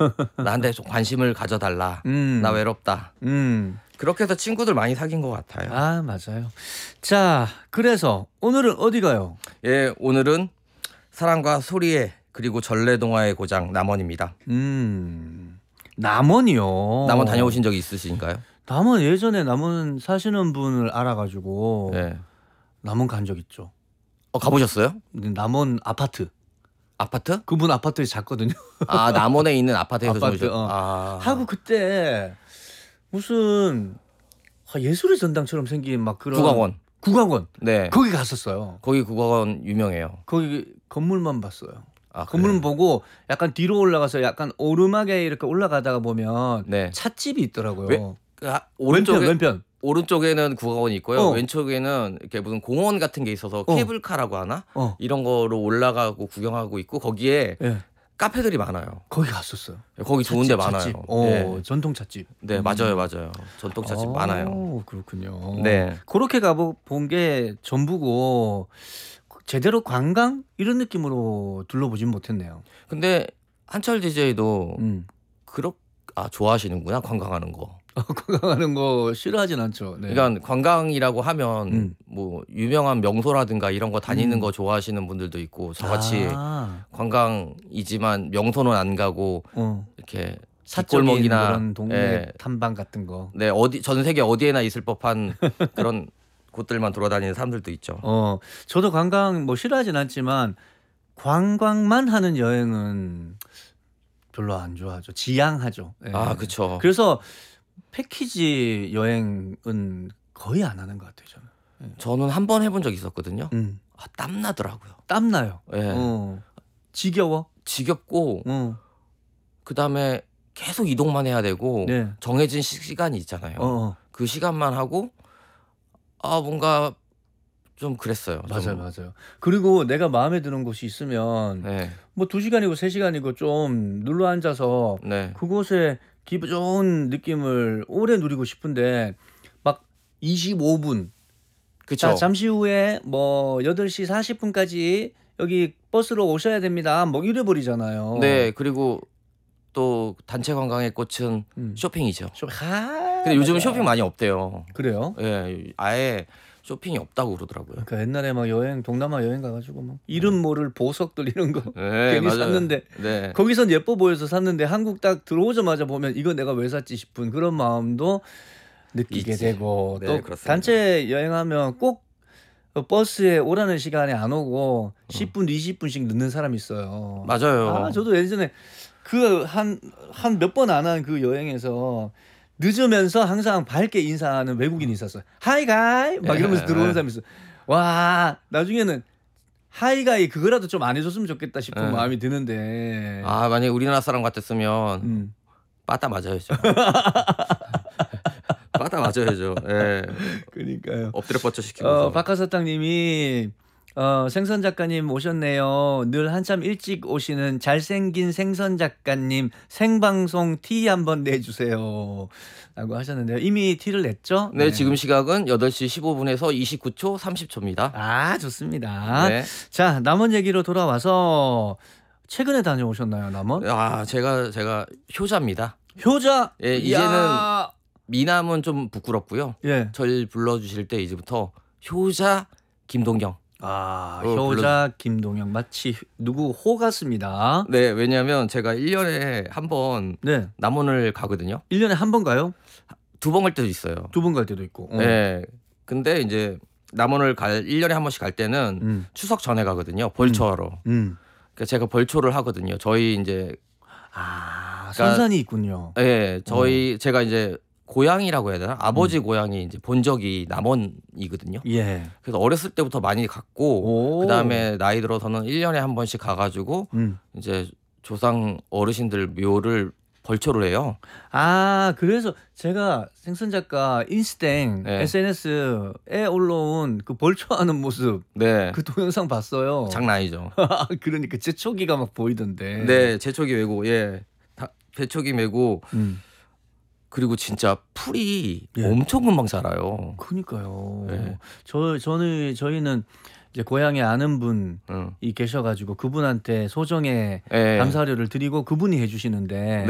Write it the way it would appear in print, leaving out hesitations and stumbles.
나한테 좀 관심을 가져달라. 나 외롭다. 그렇게 해서 친구들 많이 사귄 것 같아요. 아, 맞아요. 자, 그래서 오늘은 어디 가요? 예, 오늘은 사랑과 소리의 그리고 전래동화의 고장 남원입니다. 남원이요. 남원 다녀오신 적이 있으신가요? 남원 예전에 남원 사시는 분을 알아가지고 네. 남원 간 적 있죠. 가보셨어요? 남원 아파트. 아파트? 그분 아파트에 잤거든요. 아, 남원에 있는 아파트에서 아파트, 주무셨. 아. 하고 그때 무슨 예술의 전당처럼 생긴 막 그런 국악원. 네. 거기 갔었어요. 거기 국악원 유명해요. 거기 건물만 봤어요. 아, 건물만 그래요? 보고 약간 뒤로 올라가서 약간 오르막에 이렇게 올라가다가 보면 네. 찻집이 있더라고요. 오른쪽에 왼편. 오른쪽에는 국악원이 있고요. 어. 왼쪽에는 이렇게 무슨 공원 같은 게 있어서 케이블카라고 하나? 이런 거로 올라가고 구경하고 있고 거기에 예. 카페들이 많아요. 거기 갔었어요. 거기 좋은 데 찻집. 많아요. 예. 전통 찻집. 네, 맞아요. 전통 찻집 많아요. 그렇군요. 네. 그렇게 가본 게 전부고 제대로 관광 이런 느낌으로 둘러보진 못했네요. 근데 한철 DJ도 좋아하시는구나, 관광하는 거. 관광하는 거 싫어하진 않죠. 네. 그러니까 관광이라고 하면 뭐 유명한 명소라든가 이런 거 다니는 거 좋아하시는 분들도 있고 저같이 관광이지만 명소는 안 가고 이렇게 사적인 뒷골목이나 그런 동네 탐방 같은 거. 네, 전 세계 어디에나 있을 법한 그런 곳들만 돌아다니는 사람들도 있죠. 저도 관광 뭐 싫어하진 않지만 관광만 하는 여행은 별로 안 좋아하죠. 지양하죠. 네. 아, 그렇죠. 그래서 패키지 여행은 거의 안 하는 것 같아요, 저는. 저는 한 번 해본 적 있었거든요. 땀 나더라고요. 땀 나요. 네. 지겨워. 지겹고 그다음에 계속 이동만 해야 되고 정해진 시간이 있잖아요. 그 시간만 하고 뭔가 좀 그랬어요. 맞아요. 그리고 내가 마음에 드는 곳이 있으면 뭐 2시간이고 3시간이고 좀 눌러 앉아서 그곳에 기분 좋은 느낌을 오래 누리고 싶은데 막 25분. 그쵸. 자, 잠시 후에 뭐 8시 40분까지 여기 버스로 오셔야 됩니다. 뭐 이래 버리잖아요. 네, 그리고 또 단체 관광의 꽃은 쇼핑이죠. 근데 요즘은 맞아. 쇼핑 많이 없대요. 그래요? 예, 아예 쇼핑이 없다고 그러더라고요. 그러니까 옛날에 막 동남아 여행 가가지고 막 이름 모를 보석들 이런 거 괜히 맞아요. 샀는데 거기선 예뻐 보여서 샀는데 한국 딱 들어오자마자 보면 이거 내가 왜 샀지 싶은 그런 마음도 느끼게 되고 또 그렇습니다. 단체 여행하면 꼭 버스에 오라는 시간에 안 오고 10분, 20분씩 늦는 사람이 있어요. 맞아요. 저도 예전에 그 한 몇 번 안 한 그 여행에서 늦으면서 항상 밝게 인사하는 외국인이 있었어요. 하이가이 막 이러면서 들어오는 사람이 있어요. 와, 나중에는 하이가이 그거라도 좀 안 해줬으면 좋겠다 싶은 마음이 드는데. 만약에 우리나라 사람 같았으면 빠따 맞아야죠. 빠따 맞아야죠. 예. 그러니까요. 엎드려 뻗쳐 시키고. 박하사탕님이 생선 작가님 오셨네요. 늘 한참 일찍 오시는 잘생긴 생선 작가님 생방송 티 한번 내주세요. 라고 하셨는데요. 이미 티를 냈죠? 네, 지금 시각은 8시 15분에서 29초 30초입니다. 좋습니다. 자, 남원 얘기로 돌아와서 최근에 다녀오셨나요, 남원? 제가 효자입니다. 효자? 예, 이제는 미남은 좀 부끄럽고요. 절 불러주실 때 이제부터 효자 김동경. 효자 김동영 마치 누구 호 같습니다. 네, 왜냐하면 제가 1년에 한 번 남원을 가거든요. 1년에 한 번 가요? 2번 갈 때도 있어요. 2번 갈 때도 있고. 네. 근데 이제 남원을 1년에 한 번씩 갈 때는 추석 전에 가거든요. 벌초하러. 그러니까 제가 벌초를 하거든요. 저희 이제 선산이 있군요. 네, 제가 이제 고향이라고 해야 되나? 아버지 고향이 이제 본적이 남원이거든요. 그래서 어렸을 때부터 많이 갔고 그다음에 나이 들어서는 1년에 한 번씩 가가지고 이제 조상 어르신들 묘를 벌초를 해요. 그래서 제가 생선 작가 인스땡 SNS에 올라온 그 벌초하는 모습 그 동영상 봤어요. 장난 아니죠. 그러니까 제초기가 막 보이던데. 네, 제초기 메고 제초기 메고 그리고 진짜 풀이 엄청 금방 자라요. 그러니까요. 저희는 이제 고향에 아는 분이 계셔가지고 그분한테 소정의 감사료를 드리고 그분이 해주시는데